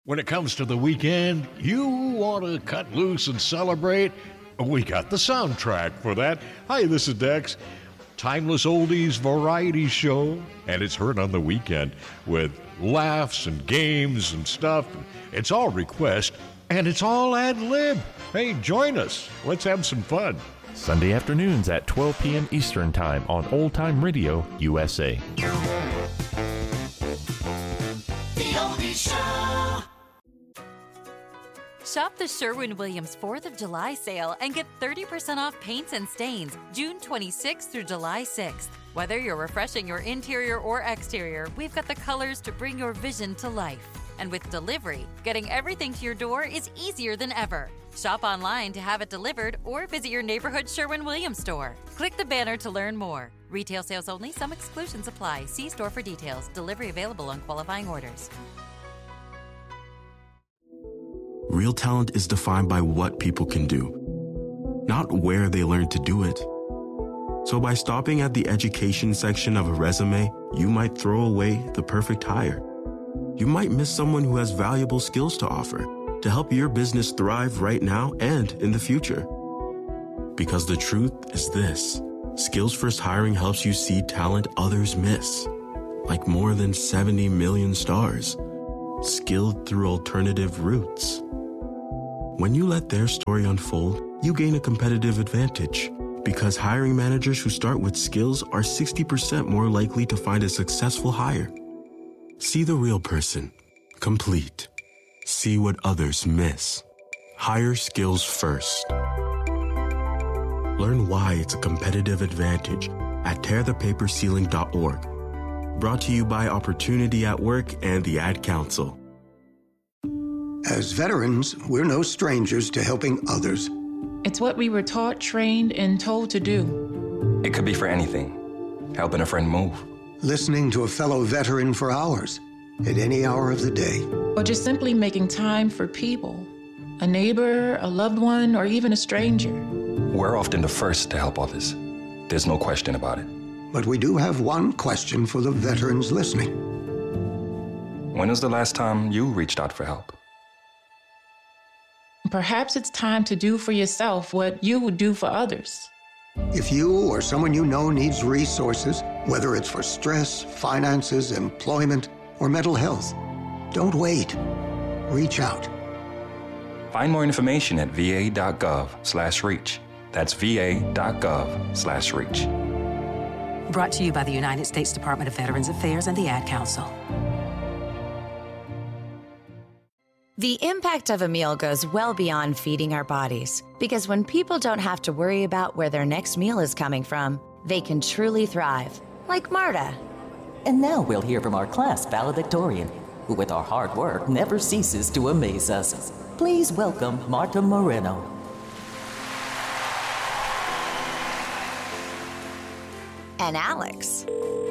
When it comes to the weekend, you want to cut loose and celebrate? We got the soundtrack for that. Hi, this is Dex. Timeless oldies variety show, and it's heard on the weekend with laughs and games and stuff. It's all request, and it's all ad-lib. Hey, join us. Let's have some fun. Sunday afternoons at 12 p.m. Eastern Time on Old Time Radio USA. The Oldie Show. Shop the Sherwin-Williams 4th of July sale and get 30% off paints and stains June 26th through July 6th. Whether you're refreshing your interior or exterior, we've got the colors to bring your vision to life. And with delivery, getting everything to your door is easier than ever. Shop online to have it delivered or visit your neighborhood Sherwin-Williams store. Click the banner to learn more. Retail sales only. Some exclusions apply. See store for details. Delivery available on qualifying orders. Real talent is defined by what people can do, not where they learn to do it. So by stopping at the education section of a resume, you might throw away the perfect hire. You might miss someone who has valuable skills to offer to help your business thrive right now and in the future. Because the truth is this: Skills First Hiring helps you see talent others miss, like more than 70 million stars, skilled through alternative routes. When you let their story unfold, you gain a competitive advantage, because hiring managers who start with skills are 60% more likely to find a successful hire. See the real person, complete. See what others miss. Hire skills first. Learn why it's a competitive advantage at tearthepaperceiling.org. Brought to you by Opportunity at Work and the Ad Council. As veterans, we're no strangers to helping others. It's what we were taught, trained, and told to do. It could be for anything. Helping a friend move. Listening to a fellow veteran for hours, at any hour of the day. Or just simply making time for people. A neighbor, a loved one, or even a stranger. We're often the first to help others. There's no question about it. But we do have one question for the veterans listening. When was the last time you reached out for help? Perhaps it's time to do for yourself what you would do for others. If you or someone you know needs resources, whether it's for stress, finances, employment, or mental health, don't wait. Reach out. Find more information at va.gov/reach. That's va.gov/reach. Brought to you by the United States Department of Veterans Affairs and the Ad Council. The impact of a meal goes well beyond feeding our bodies, because when people don't have to worry about where their next meal is coming from, they can truly thrive, like Marta. And now we'll hear from our class valedictorian, who with our hard work never ceases to amaze us. Please welcome Marta Moreno. And Alex.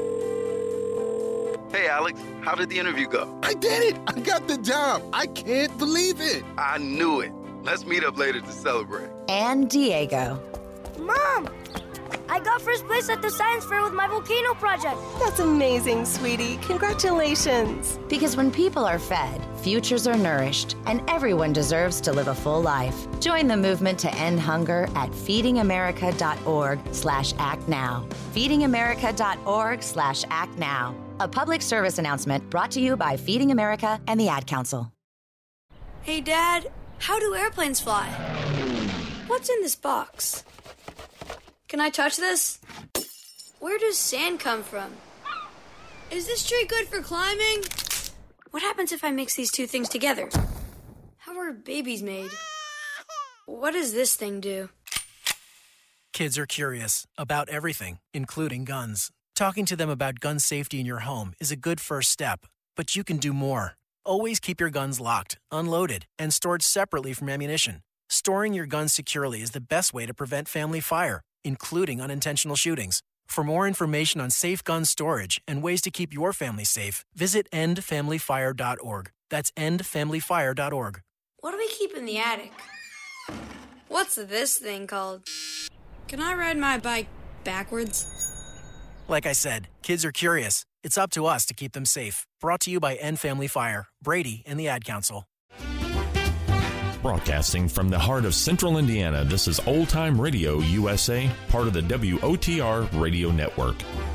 Hey, Alex, how did the interview go? I did it! I got the job! I can't believe it! I knew it. Let's meet up later to celebrate. And Diego. Mom! I got first place at the science fair with my volcano project. That's amazing, sweetie. Congratulations. Because when people are fed, futures are nourished, and everyone deserves to live a full life. Join the movement to end hunger at feedingamerica.org/actnow. feedingamerica.org/actnow. A public service announcement brought to you by Feeding America and the Ad Council. Hey, Dad, how do airplanes fly? What's in this box? Can I touch this? Where does sand come from? Is this tree good for climbing? What happens if I mix these two things together? How are babies made? What does this thing do? Kids are curious about everything, including guns. Talking to them about gun safety in your home is a good first step, but you can do more. Always keep your guns locked, unloaded, and stored separately from ammunition. Storing your guns securely is the best way to prevent family fire, including unintentional shootings. For more information on safe gun storage and ways to keep your family safe, visit endfamilyfire.org. That's endfamilyfire.org. What do we keep in the attic? What's this thing called? Can I ride my bike backwards? Like I said, kids are curious It's up to us to keep them safe. Brought to you by End Family Fire, Brady, and the Ad Council. Broadcasting from the heart of Central Indiana, this is Old Time Radio USA, part of the WOTR Radio Network.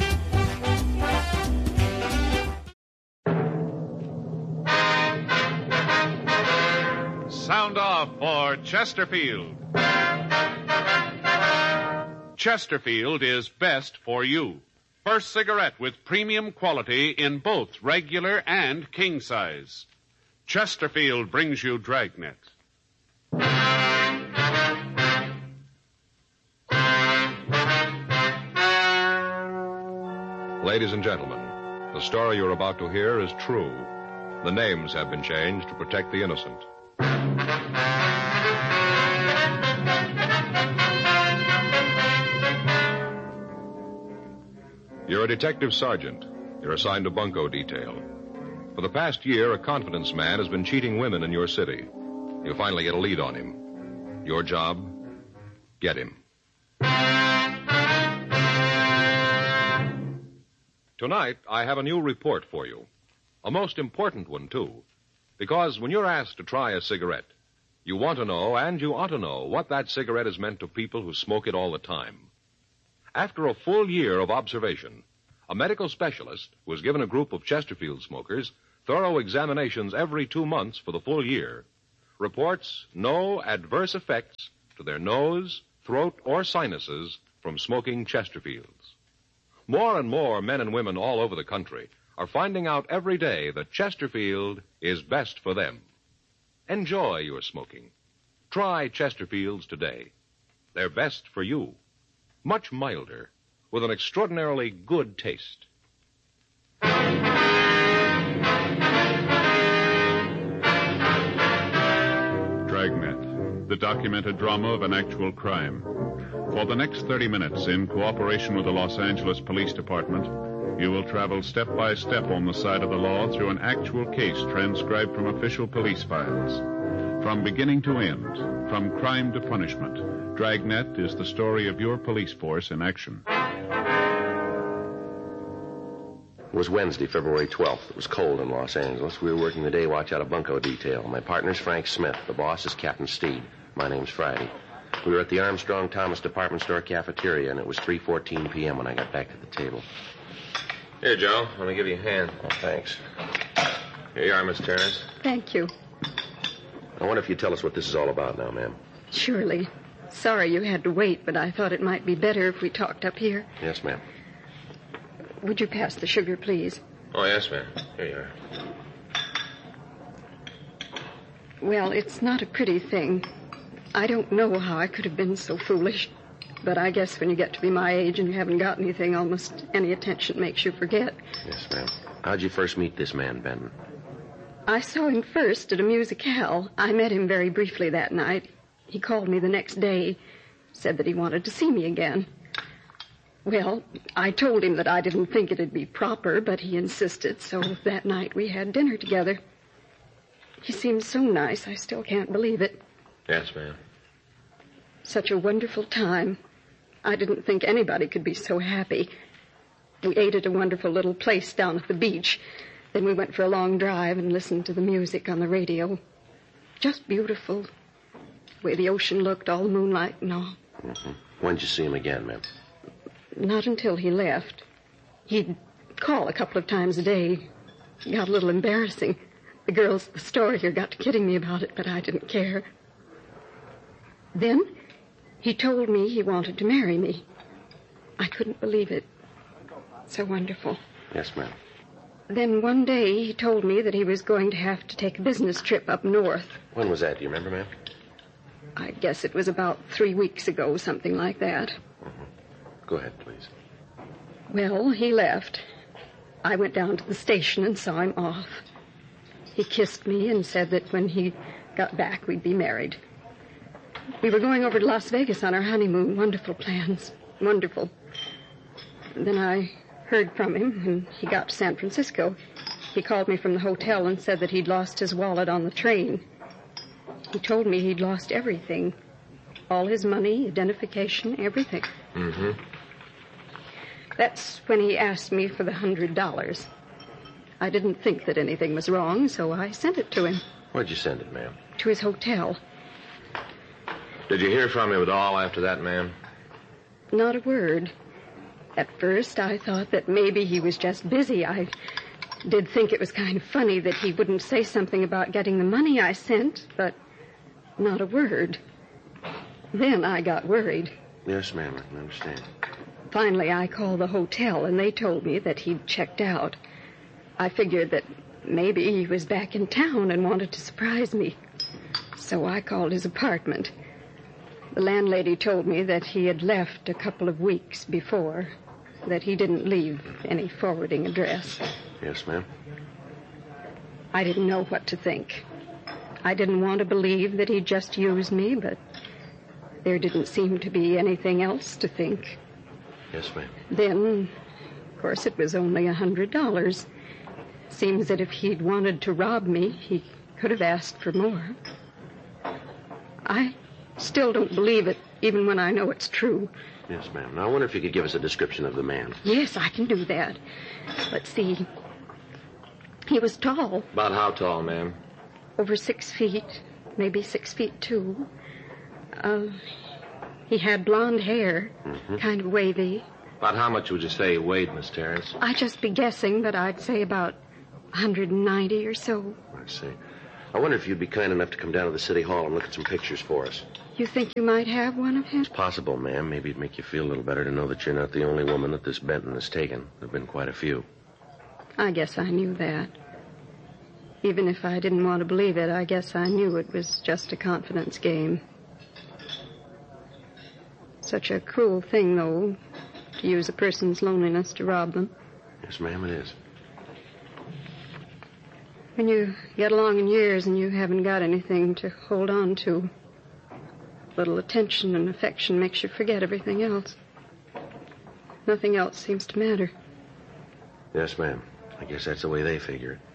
Sound off for Chesterfield. Chesterfield is best for you. First cigarette with premium quality in both regular and king size. Chesterfield brings you Dragnet. Ladies and gentlemen, the story you're about to hear is true. The names have been changed to protect the innocent. You're a detective sergeant. You're assigned to bunco detail. For the past year, a confidence man has been cheating women in your city. You finally get a lead on him. Your job? Get him. Tonight, I have a new report for you. A most important one, too. Because when you're asked to try a cigarette, you want to know, and you ought to know, what that cigarette has meant to people who smoke it all the time. After a full year of observation, a medical specialist who has given a group of Chesterfield smokers thorough examinations every 2 months for the full year reports no adverse effects to their nose, throat, or sinuses from smoking Chesterfields. More and more men and women all over the country are finding out every day that Chesterfield is best for them. Enjoy your smoking. Try Chesterfields today. They're best for you. Much milder, with an extraordinarily good taste. Dragnet, the documented drama of an actual crime. For the next 30 minutes, in cooperation with the Los Angeles Police Department, you will travel step by step on the side of the law through an actual case transcribed from official police files. From beginning to end, from crime to punishment, Dragnet is the story of your police force in action. It was Wednesday, February 12th. It was cold in Los Angeles. We were working the day watch out of bunco detail. My partner's Frank Smith. The boss is Captain Steed. My name's Friday. We were at the Armstrong Thomas department store cafeteria, and it was 3:14 p.m. when I got back to the table. Here, Joe. Let me give you a hand. Oh, thanks. Here you are, Miss Terrence. Thank you. I wonder if you'd tell us what this is all about now, ma'am. Surely. Sorry you had to wait, but I thought it might be better if we talked up here. Yes, ma'am. Would you pass the sugar, please? Oh, yes, ma'am. Here you are. Well, it's not a pretty thing. I don't know how I could have been so foolish. But I guess when you get to be my age and you haven't got anything, almost any attention makes you forget. Yes, ma'am. How'd you first meet this man, Benton? I saw him first at a musicale. I met him very briefly that night. He called me the next day, said that he wanted to see me again. Well, I told him that I didn't think it'd be proper, but he insisted, so that night we had dinner together. He seemed so nice, I still can't believe it. Yes, ma'am. Such a wonderful time. I didn't think anybody could be so happy. We ate at a wonderful little place down at the beach. Then we went for a long drive and listened to the music on the radio. Just beautiful. The way the ocean looked, all the moonlight and all. Mm-hmm. When'd you see him again, ma'am? Not until he left. He'd call a couple of times a day. It got a little embarrassing. The girls at the store here got to kidding me about it, but I didn't care. Then he told me he wanted to marry me. I couldn't believe it. So wonderful. Yes, ma'am. Then one day he told me that he was going to have to take a business trip up north. When was that? Do you remember, ma'am? I guess it was about 3 weeks ago, something like that. Mm-hmm. Go ahead, please. Well, he left. I went down to the station and saw him off. He kissed me and said that when he got back, we'd be married. We were going over to Las Vegas on our honeymoon. Wonderful plans. Wonderful. Then I heard from him when he got to San Francisco. He called me from the hotel and said that he'd lost his wallet on the train. He told me he'd lost everything. All his money, identification, everything. Mm-hmm. That's when he asked me for the $100. I didn't think that anything was wrong, so I sent it to him. Where'd you send it, ma'am? To his hotel. Did you hear from him at all after that, ma'am? Not a word. At first, I thought that maybe he was just busy. I did think it was kind of funny that he wouldn't say something about getting the money I sent, but not a word. Then I got worried. Yes, ma'am, I can understand. Finally, I called the hotel, and they told me that he'd checked out. I figured that maybe he was back in town and wanted to surprise me. So I called his apartment. The landlady told me that he had left a couple of weeks before, that he didn't leave any forwarding address. Yes, ma'am. I didn't know what to think. I didn't want to believe that he'd just used me, but there didn't seem to be anything else to think. Yes, ma'am. Then, of course, it was only $100. Seems that if he'd wanted to rob me, he could have asked for more. I still don't believe it, even when I know it's true. Yes, ma'am. Now, I wonder if you could give us a description of the man. Yes, I can do that. Let's see. He was tall. About how tall, ma'am? Over 6 feet, maybe 6 feet 2. He had blonde hair, kind of wavy. About how much would you say he weighed, Miss Terrence? I'd just be guessing, but I'd say about 190 or so. I see. I wonder if you'd be kind enough to come down to the city hall and look at some pictures for us. You think you might have one of him? It's possible, ma'am. Maybe it'd make you feel a little better to know that you're not the only woman that this Benton has taken. There have been quite a few. I guess I knew that. Even if I didn't want to believe it, I guess I knew it was just a confidence game. Such a cruel thing, though, to use a person's loneliness to rob them. Yes, ma'am, it is. When you get along in years and you haven't got anything to hold on to, little attention and affection makes you forget everything else. Nothing else seems to matter. Yes, ma'am. I guess that's the way they figure it.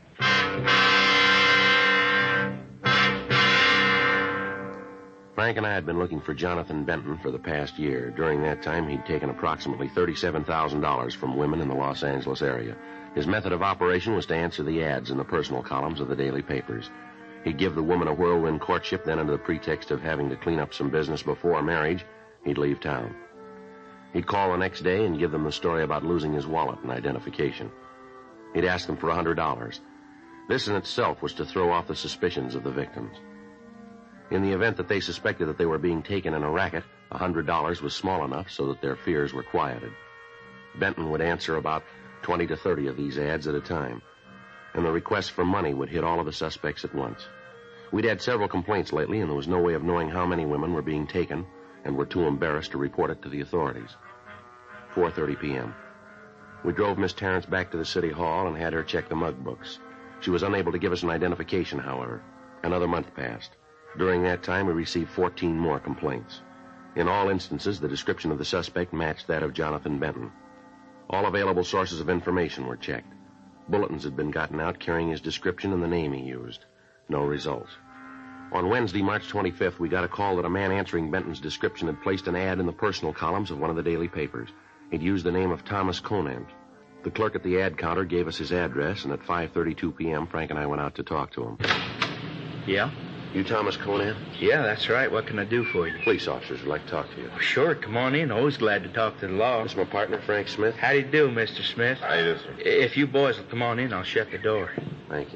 Frank and I had been looking for Jonathan Benton for the past year. During that time, he'd taken approximately $37,000 from women in the Los Angeles area. His method of operation was to answer the ads in the personal columns of the daily papers. He'd give the woman a whirlwind courtship, then under the pretext of having to clean up some business before marriage, he'd leave town. He'd call the next day and give them the story about losing his wallet and identification. He'd ask them for $100. This in itself was to throw off the suspicions of the victims. In the event that they suspected that they were being taken in a racket, $100 was small enough so that their fears were quieted. Benton would answer about 20 to 30 of these ads at a time, and the request for money would hit all of the suspects at once. We'd had several complaints lately, and there was no way of knowing how many women were being taken and were too embarrassed to report it to the authorities. 4:30 p.m. We drove Miss Terrence back to the city hall and had her check the mug books. She was unable to give us an identification, however. Another month passed. During that time, we received 14 more complaints. In all instances, the description of the suspect matched that of Jonathan Benton. All available sources of information were checked. Bulletins had been gotten out carrying his description and the name he used. No results. On Wednesday, March 25th, we got a call that a man answering Benton's description had placed an ad in the personal columns of one of the daily papers. He'd used the name of Thomas Conant. The clerk at the ad counter gave us his address, and at 5:32 p.m., Frank and I went out to talk to him. Yeah? You Thomas Conant? Yeah, that's right. What can I do for you? Police officers would like to talk to you. Sure, come on in. Always glad to talk to the law. This is my partner, Frank Smith. How do you do, Mr. Smith? How do you do, sir? If you boys will come on in, I'll shut the door. Thank you.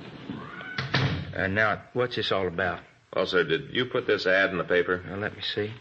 Now, what's this all about? Well, sir, did you put this ad in the paper? Let me see.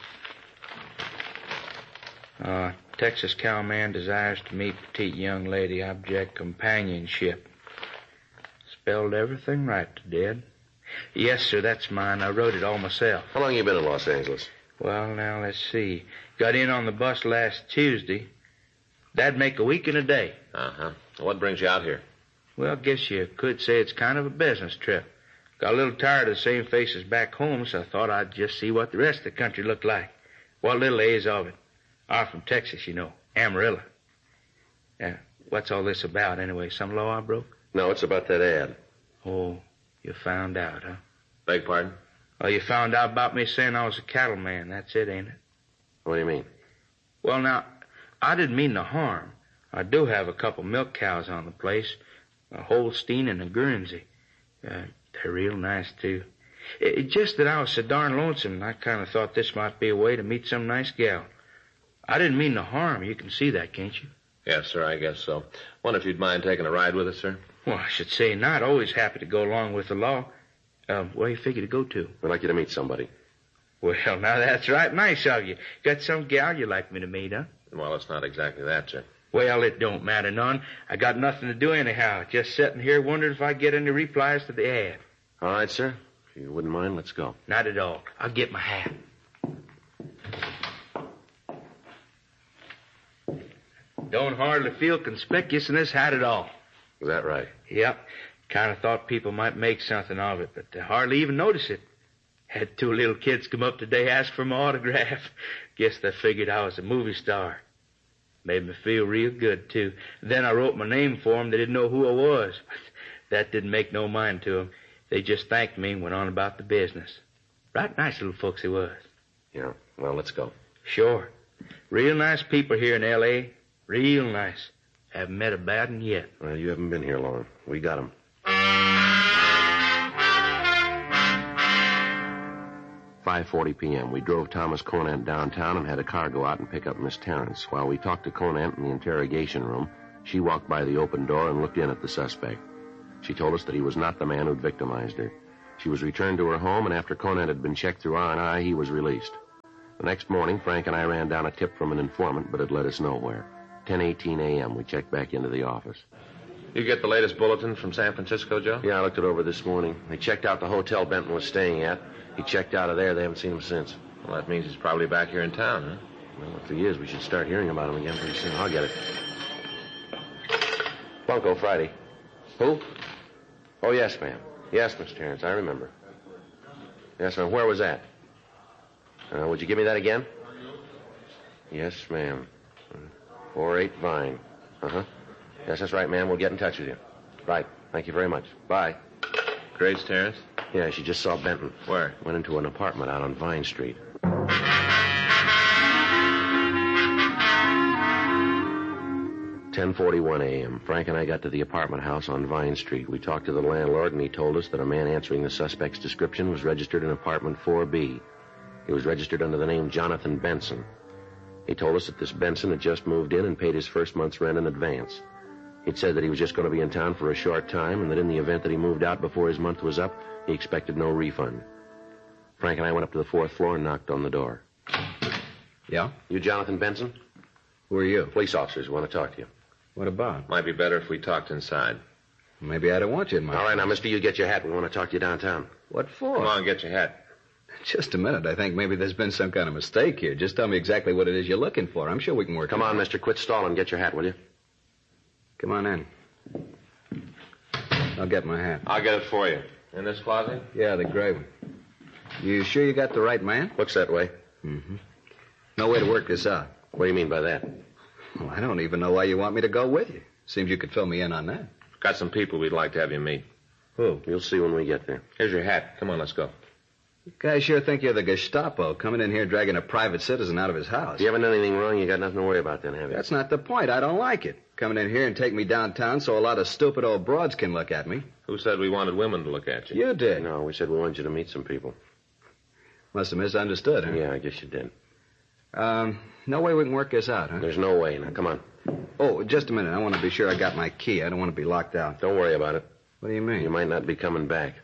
Texas cowman desires to meet petite young lady, object companionship. Spelled everything right to dead. Yes, sir, that's mine. I wrote it all myself. How long you been in Los Angeles? Well, now, let's see. Got in on the bus last Tuesday. That'd make a week and a day. Uh-huh. What brings you out here? Well, guess you could say it's kind of a business trip. Got a little tired of the same faces back home, so I thought I'd just see what the rest of the country looked like. What little is of it. I'm from Texas, you know. Amarillo. What's all this about, anyway? Some law I broke? No, it's about that ad. Oh, you found out, huh? Beg pardon? Oh, you found out about me saying I was a cattleman. That's it, ain't it? What do you mean? Well, now, I didn't mean no harm. I do have a couple milk cows on the place, a Holstein and a Guernsey. They're real nice, too. It's just that I was so darn lonesome, and I kind of thought this might be a way to meet some nice gal. I didn't mean no harm. You can see that, can't you? Yes, sir, I guess so. Wonder if you'd mind taking a ride with us, sir? Well, I should say not. Always happy to go along with the law. Where you figure to go to? We'd like you to meet somebody. Well, now that's right nice of you. Got some gal you'd like me to meet, huh? Well, it's not exactly that, sir. Well, it don't matter none. I got nothing to do anyhow. Just sitting here wondering if I get any replies to the ad. All right, sir. If you wouldn't mind, let's go. Not at all. I'll get my hat. Don't hardly feel conspicuous in this hat at all. Is that right? Yep. Kind of thought people might make something of it, but they hardly even notice it. Had two little kids come up today, ask for my autograph. Guess they figured I was a movie star. Made me feel real good, too. Then I wrote my name for them. They didn't know who I was. That didn't make no mind to them. They just thanked me and went on about the business. Right nice little folks they was. Yeah, well, let's go. Sure. Real nice people here in L.A. Real nice. Haven't met a bad one yet. Well, you haven't been here long. We got 'em. 5:40 p.m. We drove Thomas Conant downtown and had a car go out and pick up Miss Terrence. While we talked to Conant in the interrogation room, she walked by the open door and looked in at the suspect. She told us that he was not the man who'd victimized her. She was returned to her home, and after Conant had been checked through R&I, he was released. The next morning, Frank and I ran down a tip from an informant, but it led us nowhere. 10:18 a.m., we checked back into the office. You get the latest bulletin from San Francisco, Joe? Yeah, I looked it over this morning. They checked out the hotel Benton was staying at. He checked out of there. They haven't seen him since. Well, that means he's probably back here in town, huh? Well, if he is, we should start hearing about him again pretty soon. I'll get it. Bunko, Friday. Who? Oh, yes, ma'am. Yes, Miss Terrence, I remember. Yes, ma'am. Where was that? Would you give me that again? Yes, ma'am. 48 Vine. Uh-huh. Yes, that's right, ma'am. We'll get in touch with you. Right. Thank you very much. Bye. Grace Terrence? Yeah, she just saw Benton. Where? Went into an apartment out on Vine Street. 10:41 a.m. Frank and I got to the apartment house on Vine Street. We talked to the landlord, and he told us that a man answering the suspect's description was registered in apartment 4B. He was registered under the name Jonathan Benson. He told us that this Benson had just moved in and paid his first month's rent in advance. He'd said that he was just going to be in town for a short time, and that in the event that he moved out before his month was up, he expected no refund. Frank and I went up to the 4th floor and knocked on the door. Yeah? You Jonathan Benson? Who are you? Police officers want to talk to you. What about? Might be better if we talked inside. Maybe I don't want you in my... All right, now, mister, you get your hat. We want to talk to you downtown. What for? Come on, get your hat. Just a minute. I think maybe there's been some kind of mistake here. Just tell me exactly what it is you're looking for. I'm sure we can work it out. Come on, mister. Quit stalling. Get your hat, will you? Come on in. I'll get my hat. I'll get it for you. In this closet? Yeah, the gray one. You sure you got the right man? Looks that way. Mm-hmm. No way to work this out. What do you mean by that? Well, I don't even know why you want me to go with you. Seems you could fill me in on that. Got some people we'd like to have you meet. Who? You'll see when we get there. Here's your hat. Come on, let's go. You guys sure think you're the Gestapo, coming in here dragging a private citizen out of his house. You haven't done anything wrong. You got nothing to worry about then, have you? That's not the point. I don't like it. Coming in here and take me downtown so a lot of stupid old broads can look at me. Who said we wanted women to look at you? You did. No, we said we wanted you to meet some people. Must have misunderstood, huh? Yeah, I guess you did. No way we can work this out, huh? There's no way. Now, come on. Oh, just a minute. I want to be sure I got my key. I don't want to be locked out. Don't worry about it. What do you mean? You might not be coming back.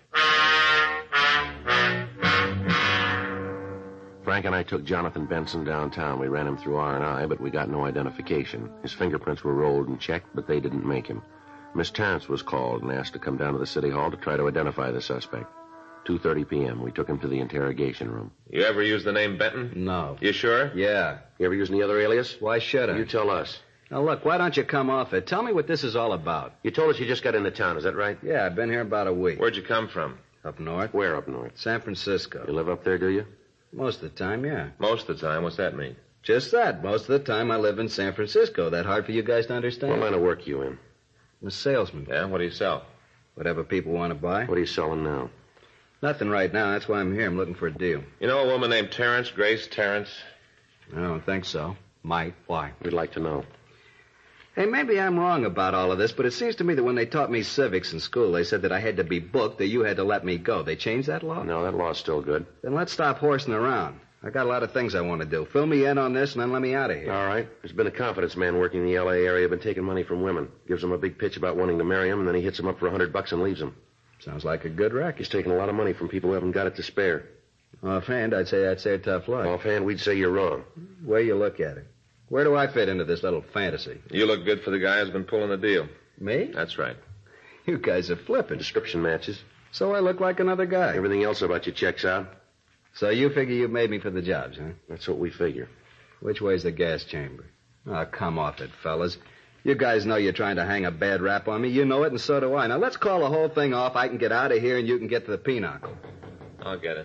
Frank and I took Jonathan Benson downtown. We ran him through R&I, but we got no identification. His fingerprints were rolled and checked, but they didn't make him. Miss Terrence was called and asked to come down to the city hall to try to identify the suspect. 2:30 p.m. We took him to the interrogation room. You ever use the name Benton? No. You sure? Yeah. You ever use any other alias? Why should I? You tell us. Now, look, why don't you come off it? Tell me what this is all about. You told us you just got into town, is that right? Yeah, I've been here about a week. Where'd you come from? Up north. Where up north? San Francisco. You live up there, do you? Most of the time, yeah. Most of the time? What's that mean? Just that. Most of the time I live in San Francisco. That hard for you guys to understand? What line of work you in? I'm a salesman. Yeah? What do you sell? Whatever people want to buy. What are you selling now? Nothing right now. That's why I'm here. I'm looking for a deal. You know a woman named Terrence, Grace Terrence? I don't think so. Might? Why? We'd like to know. Hey, maybe I'm wrong about all of this, but it seems to me that when they taught me civics in school, they said that I had to be booked, that you had to let me go. They changed that law? No, that law's still good. Then let's stop horsing around. I got a lot of things I want to do. Fill me in on this and then let me out of here. All right. There's been a confidence man working in the L.A. area, been taking money from women. Gives them a big pitch about wanting to marry him, and then he hits them up for $100 and leaves them. Sounds like a good racket. He's taking a lot of money from people who haven't got it to spare. Offhand, I'd say a tough luck. Offhand, we'd say you're wrong. Way you look at it. Where do I fit into this little fantasy? You look good for the guy who's been pulling the deal. Me? That's right. You guys are flipping. Description matches. So I look like another guy. Everything else about you checks out. So you figure you made me for the jobs, huh? That's what we figure. Which way's the gas chamber? Oh, come off it, fellas. You guys know you're trying to hang a bad rap on me. You know it, and so do I. Now, let's call the whole thing off. I can get out of here, and you can get to the pinochle. I'll get it.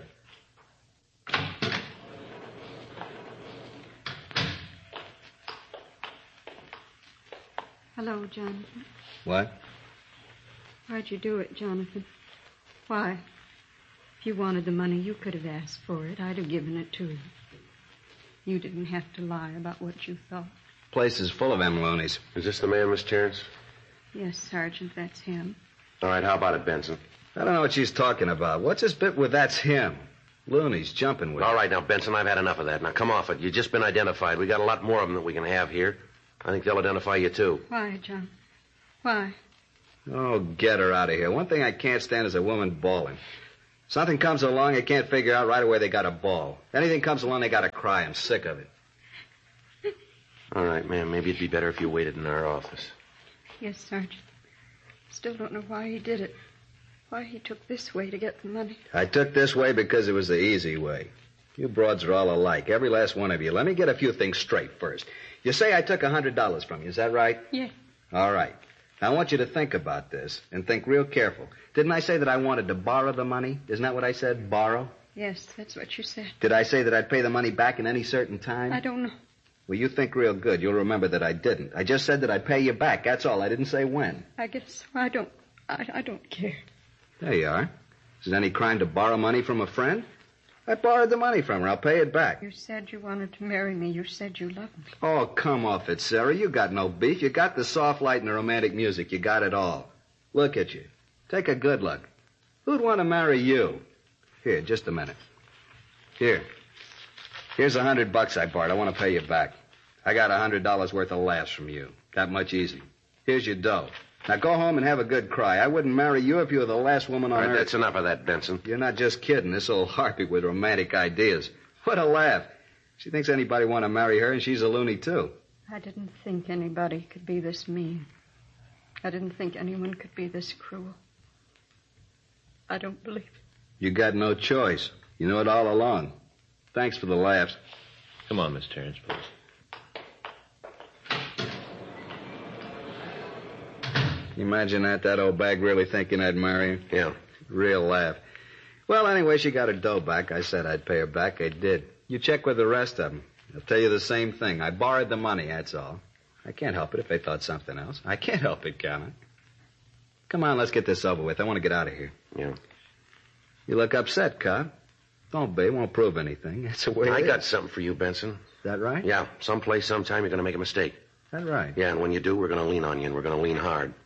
Hello, Jonathan. What? Why'd you do it, Jonathan? Why? If you wanted the money, you could have asked for it. I'd have given it to you. You didn't have to lie about what you thought. Place is full of them loonies. Is this the man, Miss Terrence? Yes, Sergeant, that's him. All right, how about it, Benson? I don't know what she's talking about. What's this bit with that's him? Loonies jumping with All you. right, now, Benson, I've had enough of that. Now, come off it. You've just been identified. We got a lot more of them that we can have here. I think they'll identify you, too. Why, John? Why? Oh, get her out of here. One thing I can't stand is a woman bawling. Something comes along, I can't figure out right away they got a bawl. Anything comes along, they got to cry. I'm sick of it. All right, ma'am. Maybe it'd be better if you waited in our office. Yes, Sergeant. Still don't know why he did it. Why he took this way to get the money. I took this way because it was the easy way. You broads are all alike, every last one of you. Let me get a few things straight first. You say I took $100 from you, is that right? Yeah. All right. Now, I want you to think about this and think real careful. Didn't I say that I wanted to borrow the money? Isn't that what I said, borrow? Yes, that's what you said. Did I say that I'd pay the money back in any certain time? I don't know. Well, you think real good. You'll remember that I didn't. I just said that I'd pay you back. That's all. I didn't say when. I guess I don't care. There you are. Is it any crime to borrow money from a friend? I borrowed the money from her. I'll pay it back. You said you wanted to marry me. You said you loved me. Oh, come off it, Sarah. You got no beef. You got the soft light and the romantic music. You got it all. Look at you. Take a good look. Who'd want to marry you? Here, just a minute. Here. Here's $100 I borrowed. I want to pay you back. I got $100 worth of laughs from you. That much easy. Here's your dough. Now go home and have a good cry. I wouldn't marry you if you were the last woman on All right, earth. that's enough of that, Benson. You're not just kidding. This old harpy with romantic ideas. What a laugh. She thinks anybody want to marry her, and she's a loony, too. I didn't think anybody could be this mean. I didn't think anyone could be this cruel. I don't believe it. You got no choice. You knew it all along. Thanks for the laughs. Come on, Miss Terrence, please. You imagine that old bag really thinking I'd marry her? Yeah. Real laugh. Well, anyway, she got her dough back. I said I'd pay her back. I did. You check with the rest of them. They'll tell you the same thing. I borrowed the money, that's all. I can't help it if they thought something else. I can't help it, can I? Come on, let's get this over with. I want to get out of here. Yeah. You look upset, Cobb. Don't be. It won't prove anything. That's the way I it got is. something for you, Benson. Is that right? Yeah. Someplace, sometime, you're going to make a mistake. Is that right? Yeah, and when you do, we're going to lean on you, and we're going to lean hard.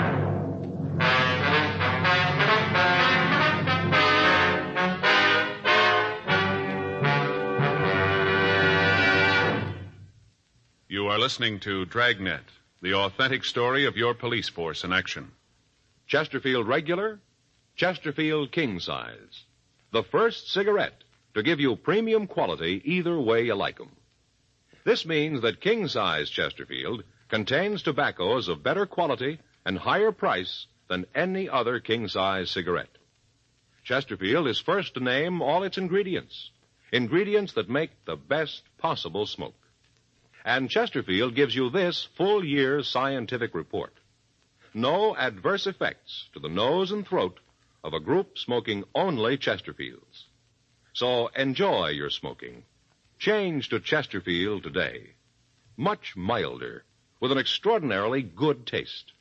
You are listening to Dragnet, the authentic story of your police force in action. Chesterfield Regular, Chesterfield King Size. The first cigarette to give you premium quality either way you like 'em. This means that King Size Chesterfield contains tobaccos of better quality and higher price than any other King Size cigarette. Chesterfield is first to name all its ingredients that make the best possible smoke. And Chesterfield gives you this full year's scientific report. No adverse effects to the nose and throat of a group smoking only Chesterfields. So enjoy your smoking. Change to Chesterfield today. Much milder, with an extraordinarily good taste.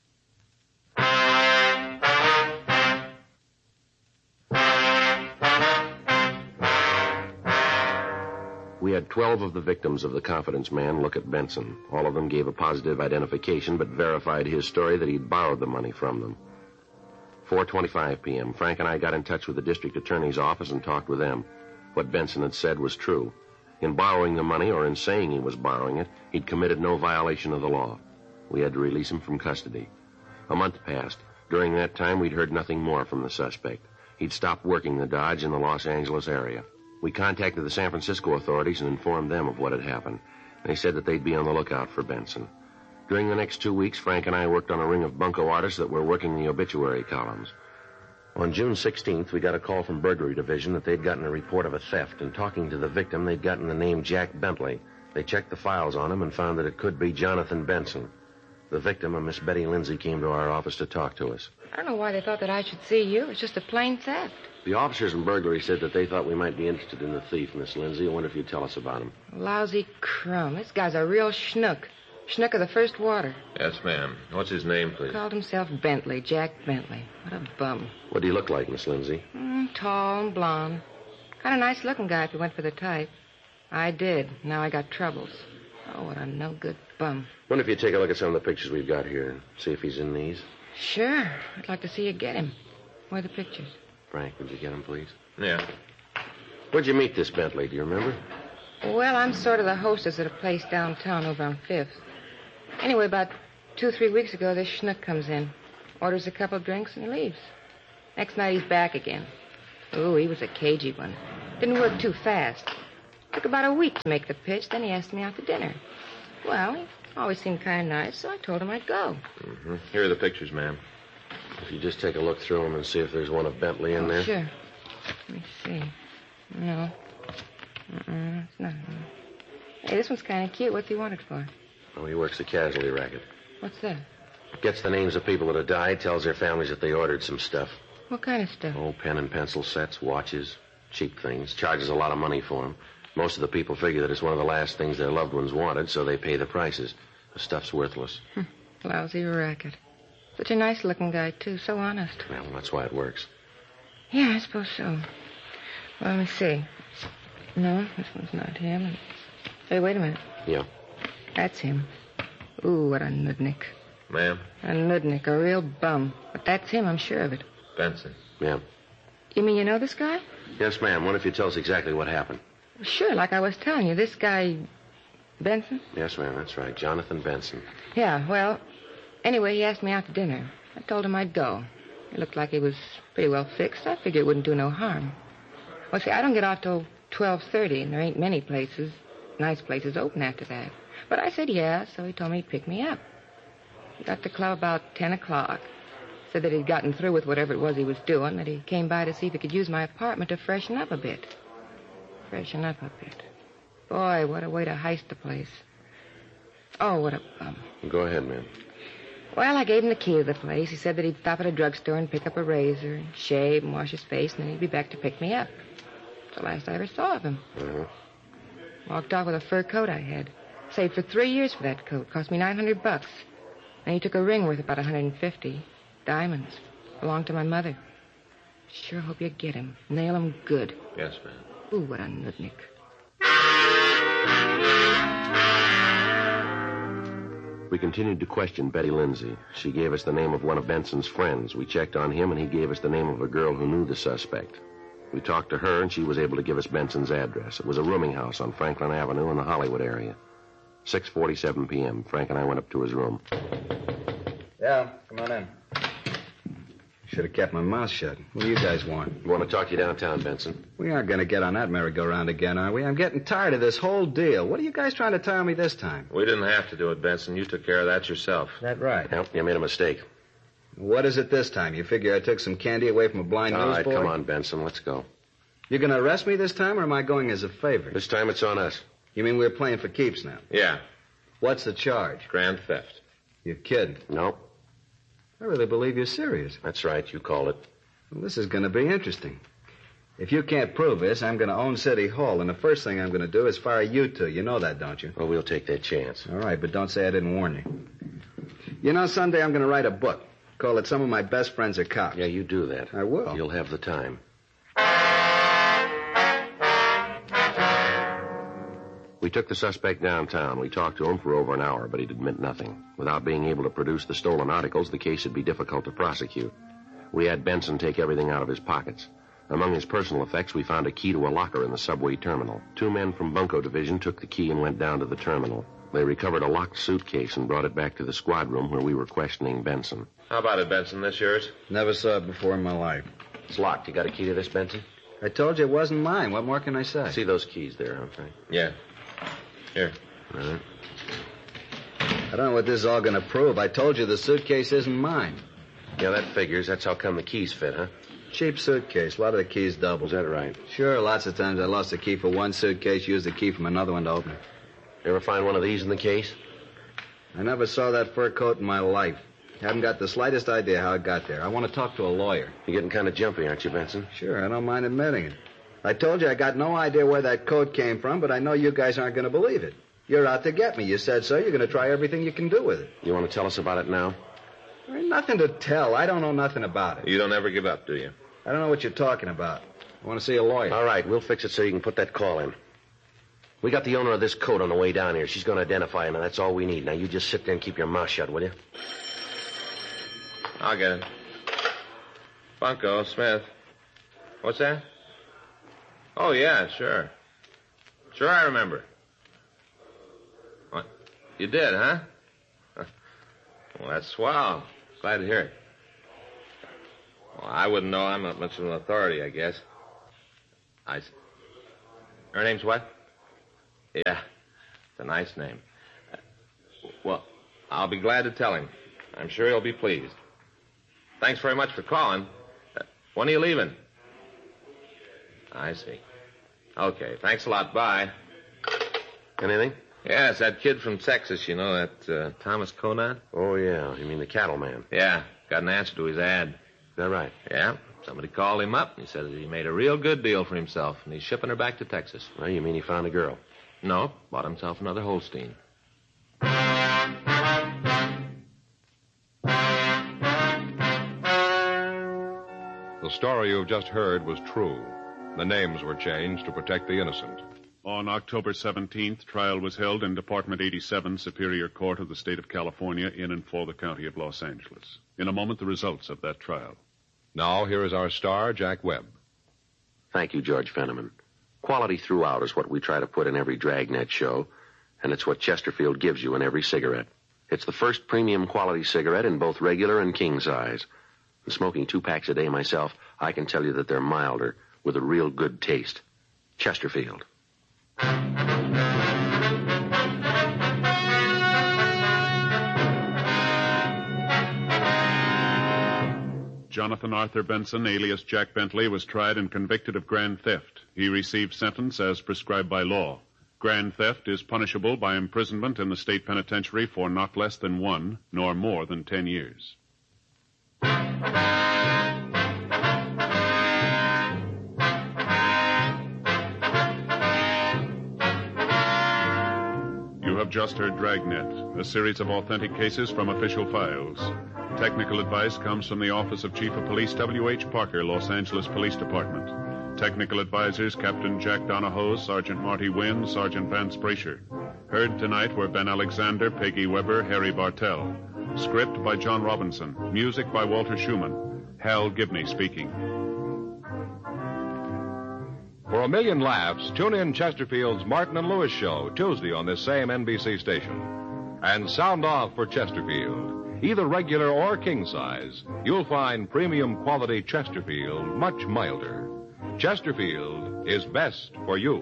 We had 12 of the victims of the confidence man look at Benson. All of them gave a positive identification, but verified his story that he'd borrowed the money from them. 4:25 p.m., Frank and I got in touch with the district attorney's office and talked with them. What Benson had said was true. In borrowing the money, or in saying he was borrowing it, he'd committed no violation of the law. We had to release him from custody. A month passed. During that time, we'd heard nothing more from the suspect. He'd stopped working the Dodge in the Los Angeles area. We contacted the San Francisco authorities and informed them of what had happened. They said that they'd be on the lookout for Benson. During the next 2 weeks, Frank and I worked on a ring of bunco artists that were working the obituary columns. On June 16th, we got a call from Burglary Division that they'd gotten a report of a theft, and talking to the victim, they'd gotten the name Jack Bentley. They checked the files on him and found that it could be Jonathan Benson. The victim, a Miss Betty Lindsay, came to our office to talk to us. I don't know why they thought that I should see you. It's just a plain theft. The officers in burglary said that they thought we might be interested in the thief, Miss Lindsay. I wonder if you'd tell us about him. Lousy crumb. This guy's a real schnook. Schnook of the first water. Yes, ma'am. What's his name, please? Called himself Bentley, Jack Bentley. What a bum. What do you look like, Miss Lindsay? Tall and blonde. Kind of nice-looking guy if you went for the type. I did. Now I got troubles. Oh, what a no-good bum. Wonder if you'd take a look at some of the pictures we've got here and see if he's in these. Sure. I'd like to see you get him. Where are the pictures? Frank, would you get him, please? Yeah. Where'd you meet this Bentley? Do you remember? Well, I'm sort of the hostess at a place downtown over on 5th. Anyway, about 2-3 weeks ago, this schnook comes in, orders a couple of drinks, and he leaves. Next night, he's back again. Ooh, he was a cagey one. Didn't work too fast. Took about a week to make the pitch, then he asked me out to dinner. Well, he always seemed kind of nice, so I told him I'd go. Mm-hmm. Here are the pictures, ma'am. If you just take a look through them and see if there's one of Bentley in there. Sure. Let me see. No. It's not. Hey, this one's kind of cute. What's he want it for? Oh, he works the casualty racket. What's that? Gets the names of people that have died, tells their families that they ordered some stuff. What kind of stuff? Oh, pen and pencil sets, watches, cheap things. Charges a lot of money for them. Most of the people figure that it's one of the last things their loved ones wanted, so they pay the prices. The stuff's worthless. Lousy racket. Such a nice-looking guy, too. So honest. Well, that's why it works. Yeah, I suppose so. Well, let me see. No, this one's not him. Hey, wait a minute. Yeah. That's him. Ooh, what a nudnik. Ma'am? A nudnik, a real bum. But that's him, I'm sure of it. Benson. Yeah. You mean you know this guy? Yes, ma'am. Wonder if you tell us exactly what happened. Sure, like I was telling you. This guy, Benson? Yes, ma'am, that's right. Jonathan Benson. Yeah, well, anyway, he asked me out to dinner. I told him I'd go. It looked like he was pretty well fixed. I figured it wouldn't do no harm. Well, see, I don't get off till 12:30, and there ain't many places, nice places, open after that. But I said yeah, so he told me he'd pick me up. He got to the club about 10 o'clock. Said that he'd gotten through with whatever it was he was doing, that he came by to see if he could use my apartment to freshen up a bit. Freshen up a bit. Boy, what a way to heist the place. Oh, what a bum. Go ahead, ma'am. Well, I gave him the key to the place. He said that he'd stop at a drugstore and pick up a razor, and shave and wash his face, and then he'd be back to pick me up. It's the last I ever saw of him. Uh-huh. Walked off with a fur coat I had. Saved for 3 years for that coat. Cost me $900. And he took a ring worth about $150. Diamonds. Belonged to my mother. Sure hope you get him. Nail him good. Yes, ma'am. Ooh, what a nudnik. We continued to question Betty Lindsay. She gave us the name of one of Benson's friends. We checked on him, and he gave us the name of a girl who knew the suspect. We talked to her, and she was able to give us Benson's address. It was a rooming house on Franklin Avenue in the Hollywood area. 6:47 p.m. Frank and I went up to his room. Yeah, come on in. Should have kept my mouth shut. What do you guys want? We want to talk to you downtown, Benson. We aren't going to get on that merry-go-round again, are we? I'm getting tired of this whole deal. What are you guys trying to tell me this time? We didn't have to do it, Benson. You took care of that yourself. Is that right? Yep, you made a mistake. What is it this time? You figure I took some candy away from a blind newsboy? All right, come on, Benson. Let's go. You're going to arrest me this time, or am I going as a favor? This time it's on us. You mean we're playing for keeps now? Yeah. What's the charge? Grand theft. You're kidding. Nope. I really believe you're serious. That's right. You called it. Well, this is going to be interesting. If you can't prove this, I'm going to own City Hall, and the first thing I'm going to do is fire you two. You know that, don't you? Well, we'll take that chance. All right, but don't say I didn't warn you. You know, someday I'm going to write a book. Call it Some of My Best Friends Are Cops. Yeah, you do that. I will. You'll have the time. We took the suspect downtown. We talked to him for over an hour, but he'd admit nothing. Without being able to produce the stolen articles, the case would be difficult to prosecute. We had Benson take everything out of his pockets. Among his personal effects, we found a key to a locker in the subway terminal. 2 men from Bunko Division took the key and went down to the terminal. They recovered a locked suitcase and brought it back to the squad room where we were questioning Benson. How about it, Benson? This yours? Never saw it before in my life. It's locked. You got a key to this, Benson? I told you it wasn't mine. What more can I say? See those keys there, huh, Frank? Yeah. Here. All right. I don't know what this is all going to prove. I told you the suitcase isn't mine. Yeah, that figures. That's how come the keys fit, huh? Cheap suitcase. A lot of the keys double. Is that right? Sure, lots of times I lost the key for one suitcase, used the key from another one to open it. You ever find one of these in the case? I never saw that fur coat in my life. Haven't got the slightest idea how it got there. I want to talk to a lawyer. You're getting kind of jumpy, aren't you, Benson? Sure, I don't mind admitting it. I told you I got no idea where that coat came from, but I know you guys aren't going to believe it. You're out to get me. You said so. You're going to try everything you can do with it. You want to tell us about it now? There ain't nothing to tell. I don't know nothing about it. You don't ever give up, do you? I don't know what you're talking about. I want to see a lawyer. All right, we'll fix it so you can put that call in. We got the owner of this coat on the way down here. She's going to identify him, and that's all we need. Now, you just sit there and keep your mouth shut, will you? I'll get it. Bunko, Smith. What's that? Oh, yeah, sure. Sure, I remember. What? You did, huh? Well, that's swell. Glad to hear it. Well, I wouldn't know. I'm not much of an authority, I guess. Her name's what? Yeah, it's a nice name. Well, I'll be glad to tell him. I'm sure he'll be pleased. Thanks very much for calling. When are you leaving? I see. Okay, thanks a lot. Bye. Anything? Yeah, it's that kid from Texas, you know, that Thomas Conant. Oh, yeah. You mean the cattleman? Yeah, got an answer to his ad. Is that right? Yeah. Somebody called him up. He said that he made a real good deal for himself, and he's shipping her back to Texas. Well, you mean he found a girl? No, bought himself another Holstein. The story you've just heard was true. The names were changed to protect the innocent. On October 17th, trial was held in Department 87, Superior Court of the State of California, in and for the County of Los Angeles. In a moment, the results of that trial. Now, here is our star, Jack Webb. Thank you, George Fenneman. Quality throughout is what we try to put in every Dragnet show, and it's what Chesterfield gives you in every cigarette. It's the first premium quality cigarette in both regular and king size. And smoking 2 packs a day myself, I can tell you that they're milder with a real good taste. Chesterfield. Jonathan Arthur Benson, alias Jack Bentley, was tried and convicted of grand theft. He received sentence as prescribed by law. Grand theft is punishable by imprisonment in the state penitentiary for not less than 1 nor more than 10 years. You have just heard Dragnet, a series of authentic cases from official files. Technical advice comes from the Office of Chief of Police W.H. Parker, Los Angeles Police Department. Technical advisors Captain Jack Donahoe, Sergeant Marty Wynn, Sergeant Vance Brasher. Heard tonight were Ben Alexander, Peggy Weber, Harry Bartell. Script by John Robinson. Music by Walter Schumann. Hal Gibney speaking. For a million laughs, tune in Chesterfield's Martin and Lewis show Tuesday on this same NBC station. And sound off for Chesterfield. Either regular or king size, you'll find premium quality Chesterfield much milder. Chesterfield is best for you.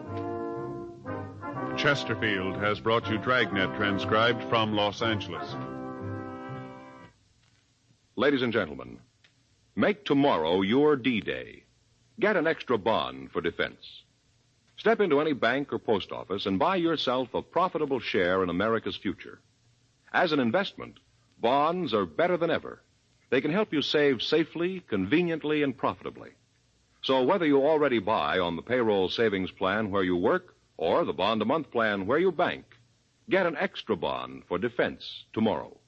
Chesterfield has brought you Dragnet, transcribed from Los Angeles. Ladies and gentlemen, make tomorrow your D-Day. Get an extra bond for defense. Step into any bank or post office and buy yourself a profitable share in America's future. As an investment, bonds are better than ever. They can help you save safely, conveniently, and profitably. So whether you already buy on the payroll savings plan where you work or the bond-a-month plan where you bank, get an extra bond for defense tomorrow.